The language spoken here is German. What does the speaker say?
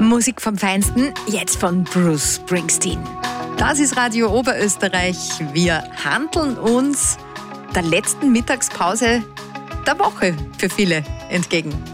Musik vom Feinsten, jetzt von Bruce Springsteen. Das ist Radio Oberösterreich. Wir handeln uns der letzten Mittagspause der Woche für viele entgegen.